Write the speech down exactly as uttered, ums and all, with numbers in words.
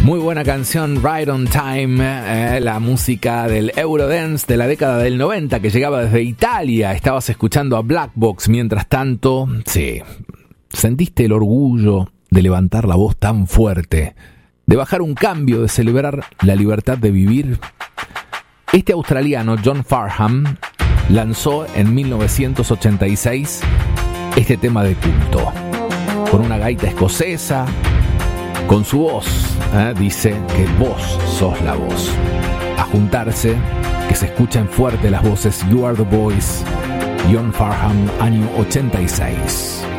Muy buena canción, Right on Time, eh, la música del Eurodance de la década del noventa que llegaba desde Italia. Estabas escuchando a Black Box mientras tanto. Sí, ¿sentiste el orgullo de levantar la voz tan fuerte, de bajar un cambio, de celebrar la libertad de vivir? Este australiano, John Farnham, lanzó en mil novecientos ochenta y seis este tema de culto, con una gaita escocesa, con su voz, ¿eh? Dice que vos sos la voz. A juntarse, que se escuchen fuerte las voces. You Are The Voice, John Farnham, año ochenta y seis.